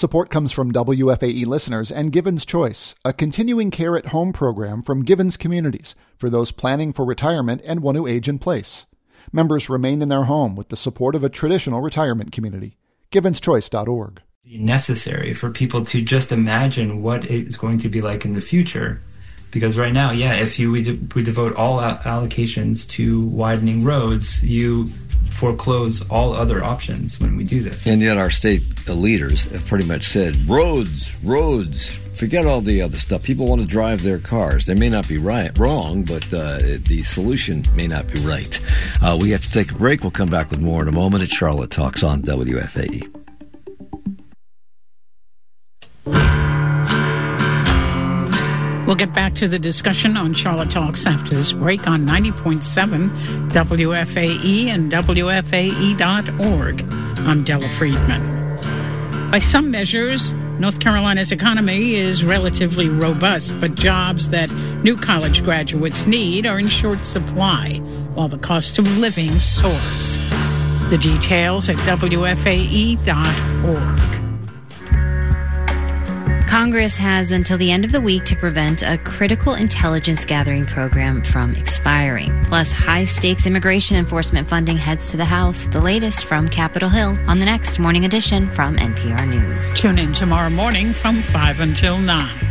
Support comes from WFAE listeners and Givens Choice, a continuing care at home program from Givens Communities for those planning for retirement and want to age in place. Members remain in their home with the support of a traditional retirement community. GivensChoice.org. Necessary for people to just imagine what it's going to be like in the future. Because right now, if we devote all allocations to widening roads, you foreclose all other options when we do this. And yet our state leaders have pretty much said, roads, forget all the other stuff. People want to drive their cars. They may not be wrong, but the solution may not be right. We have to take a break. We'll come back with more in a moment. It's Charlotte Talks on WFAE. We'll get back to the discussion on Charlotte Talks after this break on 90.7 WFAE and WFAE.org. I'm Della Friedman. By some measures, North Carolina's economy is relatively robust, but jobs that new college graduates need are in short supply, while the cost of living soars. The details at WFAE.org. Congress has until the end of the week to prevent a critical intelligence gathering program from expiring. Plus, high-stakes immigration enforcement funding heads to the House. The latest from Capitol Hill on the next Morning Edition from NPR News. Tune in tomorrow morning from 5 until 9.